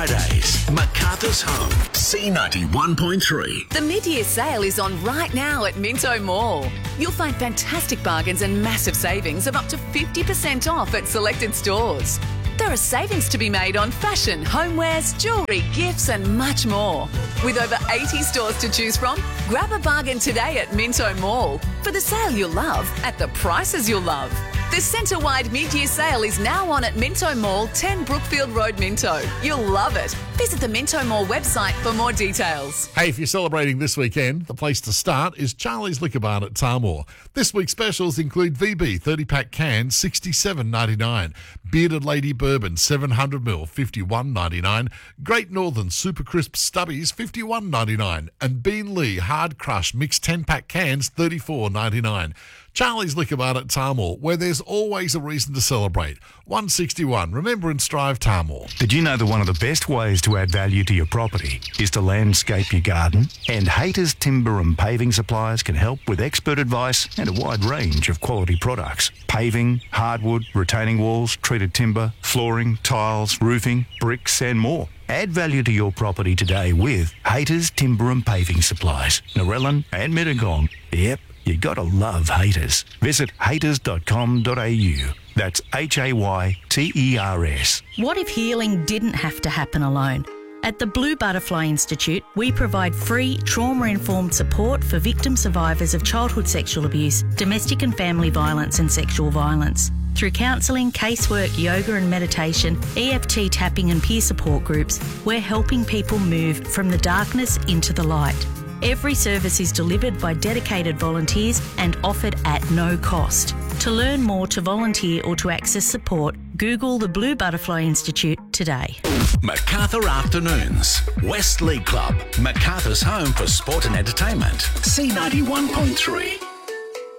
Fridays. MacArthur's Home. C91.3. The mid-year sale is on right now at Minto Mall. You'll find fantastic bargains and massive savings of up to 50% off at selected stores. There are savings to be made on fashion, homewares, jewellery, gifts and much more. With over 80 stores to choose from, grab a bargain today at Minto Mall for the sale you'll love at the prices you'll love. The centre-wide mid-year sale is now on at Minto Mall, 10 Brookfield Road, Minto. You'll love it. Visit the Minto Mall website for more details. Hey, if you're celebrating this weekend, the place to start is Charlie's Liquor Barn at Tarmore. This week's specials include VB 30-pack cans, $67.99. Bearded Lady Bourbon, 700ml, $51.99. Great Northern Super Crisp Stubbies, $51.99. And Bean Lee Hard Crush Mixed 10-pack cans, $34.99. Charlie's Liquor Barn at Tarmore, where there's always a reason to celebrate. 161 Remembrance Drive, Tarmore. Did you know that one of the best ways to add value to your property is to landscape your garden? And Hayter's Timber and Paving Suppliers can help with expert advice and a wide range of quality products. Paving, hardwood, retaining walls, treated timber, flooring, tiles, roofing, bricks and more. Add value to your property today with Hayter's Timber and Paving Supplies, Narellan and Mittagong. Yep, you gotta love Hayters. Visit hayters.com.au. That's HAYTERS. What if healing didn't have to happen alone? At the Blue Butterfly Institute, we provide free trauma-informed support for victim survivors of childhood sexual abuse, domestic and family violence and sexual violence. Through counselling, casework, yoga and meditation, EFT tapping and peer support groups, we're helping people move from the darkness into the light. Every service is delivered by dedicated volunteers and offered at no cost. To learn more, to volunteer or to access support, Google the Blue Butterfly Institute today. MacArthur Afternoons. West League Club. MacArthur's home for sport and entertainment. C91.3.